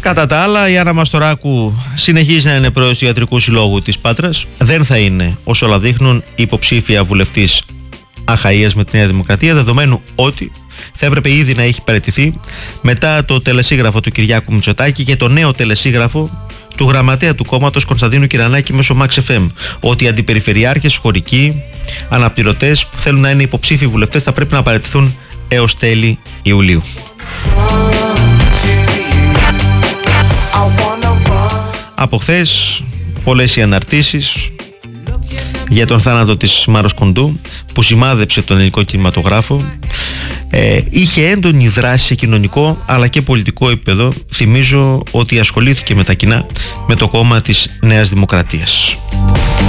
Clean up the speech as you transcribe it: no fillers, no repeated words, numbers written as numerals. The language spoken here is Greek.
Κατά τα άλλα, η Άννα Μαστοράκου συνεχίζει να είναι πρόεδρος του Ιατρικού Συλλόγου της Πάτρας. Δεν θα είναι, όσο όλα δείχνουν, υποψήφια βουλευτής Αχαΐας με τη Νέα Δημοκρατία, δεδομένου ότι θα έπρεπε ήδη να έχει παραιτηθεί μετά το τελεσίγραφο του Κυριάκου Μητσοτάκη και το νέο τελεσίγραφο του γραμματέα του κόμματος Κωνσταντίνου Κυρανάκη μέσω Max FM, ότι οι αντιπεριφερειάρχες, χωρικοί, αναπληρωτές που θέλουν να είναι υποψήφιοι βουλευτές θα πρέπει να παραιτηθούν έως τέλη Ιουλίου. Από χθες πολλές οι αναρτήσεις για τον θάνατο της Μάρος Κοντού που σημάδεψε τον ελληνικό κινηματογράφο. Είχε έντονη δράση σε κοινωνικό αλλά και πολιτικό επίπεδο. Θυμίζω ότι ασχολήθηκε με τα κοινά με το κόμμα της Νέας Δημοκρατίας.